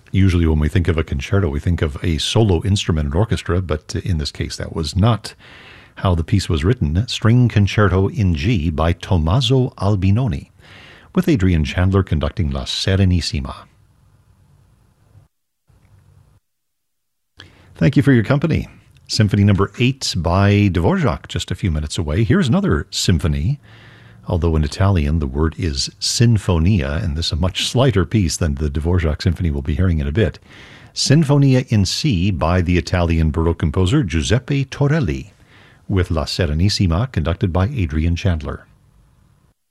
Usually when we think of a concerto, we think of a solo instrument and orchestra, but in this case that was not how the piece was written. String Concerto in G by Tommaso Albinoni, with Adrian Chandler conducting La Serenissima. Thank you for your company. Symphony number 8 by Dvorak, just a few minutes away. Here's another symphony, although in Italian the word is sinfonia, and this is a much slighter piece than the Dvorak symphony we'll be hearing in a bit. Sinfonia in C by the Italian Baroque composer Giuseppe Torelli, with La Serenissima conducted by Adrian Chandler.